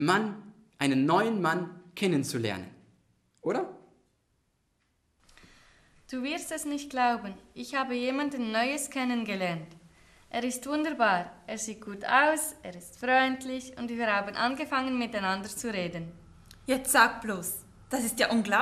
einen neuen Mann kennenzulernen. Oder? Du wirst es nicht glauben, ich habe jemanden Neues kennengelernt. Er ist wunderbar, er sieht gut aus, er ist freundlich und wir haben angefangen miteinander zu reden. Jetzt sag bloß, das ist ja unglaublich.